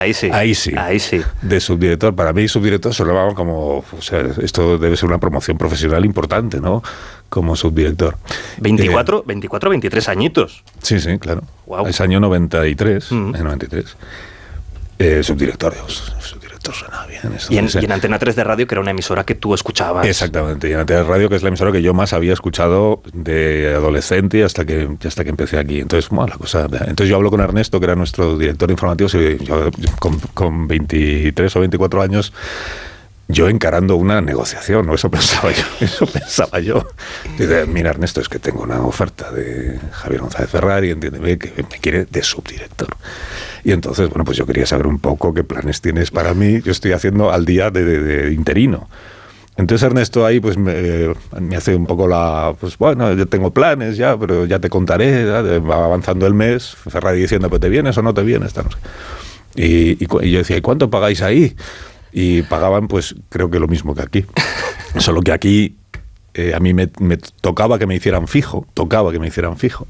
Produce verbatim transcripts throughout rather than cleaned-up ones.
Ahí sí. Ahí sí. Ahí sí. De subdirector. Para mí, subdirector se lo llamaban como... O sea, esto debe ser una promoción profesional importante, ¿no? Como subdirector. veinticuatro, Eh, veinticuatro, veintitrés añitos. Sí, sí, claro. Wow. Es año noventa y tres. Mm. En noventa y tres. Eh, subdirector. Dios, subdirector suena bien. Y en, y en Antena tres de Radio, que era una emisora que tú escuchabas. Exactamente. Y en Antena Radio, que es la emisora que yo más había escuchado de adolescente hasta que, hasta que empecé aquí. Entonces, bueno, la cosa... Entonces yo hablo con Ernesto, que era nuestro director de informativos, y yo, con, con veintitrés o veinticuatro años... Yo encarando una negociación, ¿no? Eso pensaba yo, eso pensaba yo. Dice, mira, Ernesto, es que tengo una oferta de Javier González Ferrari, entiéndeme, que me quiere de subdirector. Y entonces, bueno, pues yo quería saber un poco qué planes tienes para mí. Yo estoy haciendo al día de, de, de interino. Entonces Ernesto ahí pues me, me hace un poco la... Pues bueno, yo tengo planes ya, pero ya te contaré, ya, va avanzando el mes. Ferrari diciendo, pues ¿te vienes o no te vienes? No sé. Y, y, y yo decía, ¿y cuánto pagáis ahí? Y pagaban, pues, creo que lo mismo que aquí. Solo que aquí eh, a mí me, me tocaba que me hicieran fijo, tocaba que me hicieran fijo.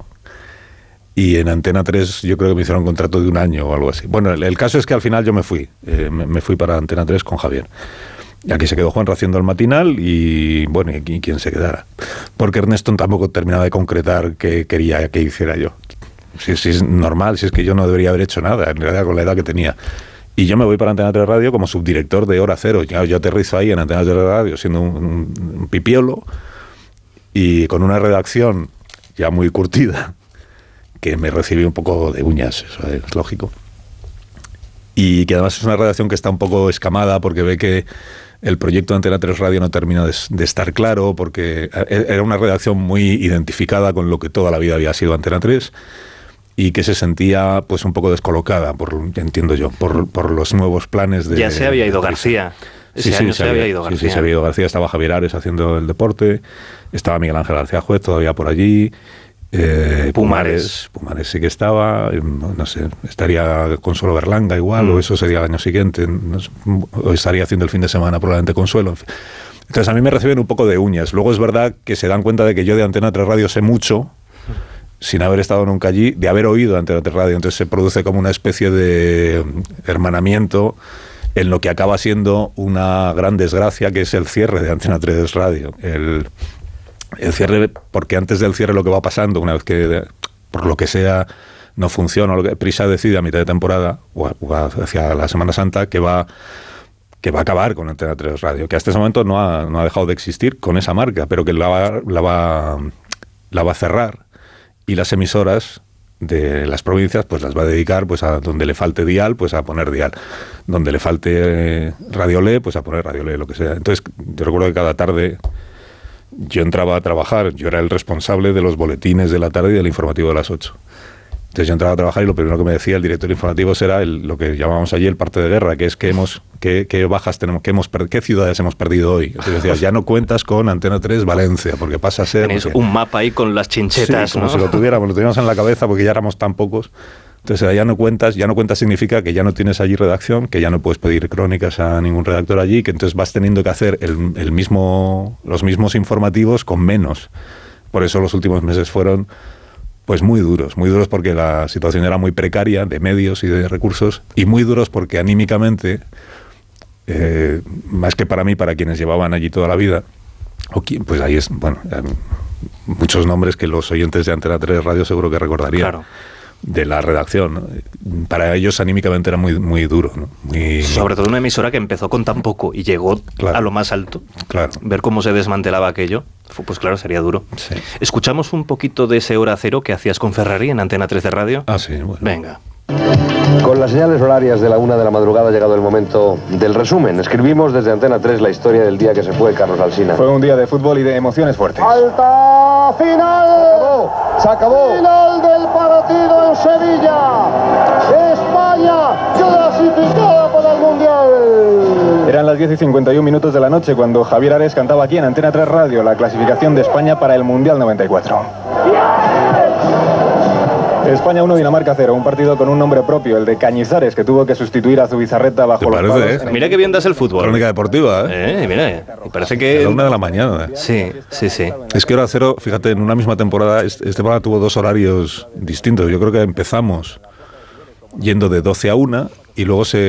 Y en Antena tres yo creo que me hicieron un contrato de un año o algo así. Bueno, el, el caso es que al final yo me fui, eh, me, me fui para Antena tres con Javier. Y aquí se quedó Juanra haciendo el matinal y, bueno, y aquí quién se quedara. Porque Ernesto tampoco terminaba de concretar qué quería que hiciera yo. Si, si es normal, si es que yo no debería haber hecho nada, en realidad con la edad que tenía. Y yo me voy para Antena tres Radio como subdirector de Hora Cero. Yo, yo aterrizo ahí en Antena tres Radio siendo un, un, un pipiolo y con una redacción ya muy curtida que me recibe un poco de uñas, eso es lógico. Y que además es una redacción que está un poco escamada porque ve que el proyecto de Antena tres Radio no termina de, de estar claro, porque era una redacción muy identificada con lo que toda la vida había sido Antena tres. Y que se sentía pues un poco descolocada, por entiendo yo, por, por los nuevos planes de... Ya se había ido García. Ese sí, año sí, se había, había ido García. Sí, sí, se había ido García. Estaba Javier Ares haciendo el deporte, estaba Miguel Ángel García Juez todavía por allí, eh, Pumares, Pumares sí que estaba, no, no sé, estaría Consuelo Berlanga igual, mm. o eso sería el año siguiente, no, o estaría haciendo el fin de semana probablemente Consuelo, en fin. Entonces a mí me reciben un poco de uñas. Luego es verdad que se dan cuenta de que yo de Antena tres Radio sé mucho, sin haber estado nunca allí, de haber oído Antena tres Radio. Entonces se produce como una especie de hermanamiento en lo que acaba siendo una gran desgracia, que es el cierre de Antena tres Radio. El, el cierre, porque antes del cierre lo que va pasando, una vez que por lo que sea no funciona, lo que Prisa decide a mitad de temporada, o, o hacia la Semana Santa, que va... que va a acabar con Antena tres Radio, que hasta ese momento no ha, no ha dejado de existir con esa marca, pero que la va, la va, la va a cerrar. Y las emisoras de las provincias pues las va a dedicar pues a donde le falte dial, pues a poner dial. Donde le falte eh, Radiolé, pues a poner Radiolé, lo que sea. Entonces, yo recuerdo que cada tarde yo entraba a trabajar, yo era el responsable de los boletines de la tarde y del informativo de las ocho. Entonces yo entraba a trabajar y lo primero que me decía el director de informativos era el, lo que llamábamos allí el parte de guerra, que es que hemos, qué, qué bajas tenemos, qué, hemos, qué ciudades hemos perdido hoy. Entonces decía, ya no cuentas con Antena tres Valencia, porque pasa a ser... Tenéis porque, un mapa ahí con las chinchetas, sí, como ¿no? si lo tuviéramos, lo tuviéramos en la cabeza porque ya éramos tan pocos. Entonces ya no cuentas, ya no cuentas significa que ya no tienes allí redacción, que ya no puedes pedir crónicas a ningún redactor allí, que entonces vas teniendo que hacer el, el mismo, los mismos informativos con menos. Por eso los últimos meses fueron... pues muy duros, muy duros porque la situación era muy precaria de medios y de recursos, y muy duros porque anímicamente, eh, más que para mí, para quienes llevaban allí toda la vida, o quien, pues ahí es, bueno, eh, muchos nombres que los oyentes de Antena tres Radio seguro que recordarían. Claro. De la redacción, ¿no? Para ellos anímicamente era muy, muy duro, ¿no? Muy... Sobre todo una emisora que empezó con tan poco y llegó claro. a lo más alto. Claro. Ver cómo se desmantelaba aquello, pues claro, sería duro. Sí. Escuchamos un poquito de ese Hora Cero que hacías con Ferrari en Antena tres de Radio. Ah, sí, bueno. Venga. Con las señales horarias de la una de la madrugada ha llegado el momento del resumen. Escribimos desde Antena tres la historia del día que se fue Carlos Alsina. Fue un día de fútbol y de emociones fuertes. ¡Alta final! ¡Se acabó! ¡Final del partido en Sevilla! ¡España clasificada para el Mundial! Eran las diez y cincuenta y un minutos de la noche cuando Javier Ares cantaba aquí en Antena tres Radio la clasificación de España para el Mundial noventa y cuatro. España uno, Dinamarca cero, un partido con un nombre propio, el de Cañizares, que tuvo que sustituir a Zubizarreta bajo los parece, palos. eh? Mira qué bien das el fútbol. Crónica deportiva, ¿eh? Eh, mira, me parece que... A la una de la mañana. ¿eh? Sí, sí, sí. Es que Hora Cero, fíjate, en una misma temporada, este, este programa tuvo dos horarios distintos. Yo creo que empezamos yendo de doce a una y luego se...